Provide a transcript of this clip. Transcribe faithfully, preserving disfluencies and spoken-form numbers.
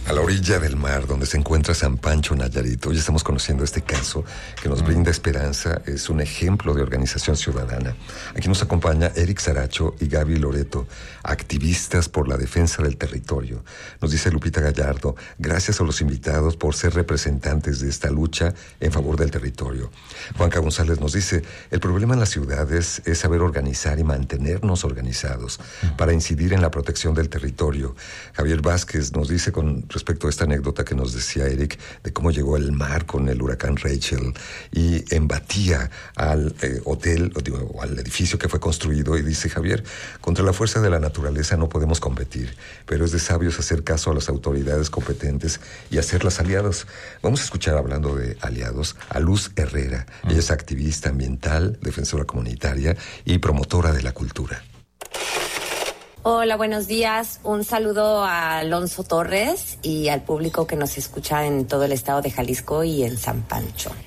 a la orilla del mar donde se encuentra San Pancho, Nayarit. Hoy estamos conociendo este caso que nos brinda esperanza. Es un ejemplo de organización ciudadana. Aquí nos acompaña Eric Saracho y Gaby Loreto, activistas por la defensa del territorio. Nos dice Lupita Gallardo, gracias a los invitados por ser representantes de esta lucha en favor del territorio. Juanca González nos dice, el problema en las ciudades es saber organizar y mantenernos organizados para incidir en la protección del territorio. Javier Vázquez nos dice con respecto a esta anécdota que nos decía Eric, de cómo llegó el mar con el huracán Rachel y embatía al eh, hotel, o digo, al edificio que fue construido, y dice Javier, contra la fuerza de la naturaleza no podemos competir, pero es de sabios hacer caso a las autoridades competentes y hacerlas aliados. Vamos a escuchar, hablando de aliados, a Luz Herrera. Mm. Ella es activista ambiental, defensora comunitaria y promotora de la cultura. Hola, buenos días. Un saludo a Alonso Torres y al público que nos escucha en todo el estado de Jalisco y en San Pancho.